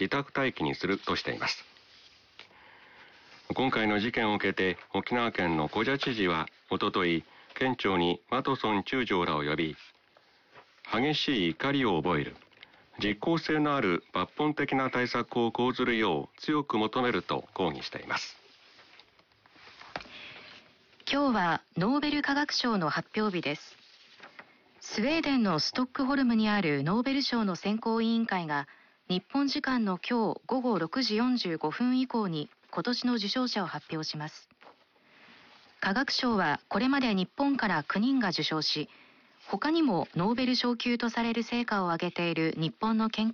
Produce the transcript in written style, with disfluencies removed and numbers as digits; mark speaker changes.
Speaker 1: 自宅待機にするとしています。今回の事件を受けて沖縄県の古謝知事はおととい、県庁にワトソン中将らを呼び、激しい怒りを覚える、実効性のある抜本的な対策を講ずるよう強く求めると抗議しています。
Speaker 2: 今日はノーベル化学賞の発表日です。スウェーデンのストックホルムにあるノーベル賞の選考委員会が日本時間の今日午後6時45分以降に今年の受賞者を発表します。化学賞はこれまで日本から9人が受賞し、他にもノーベル賞級とされる成果を上げている日本の研究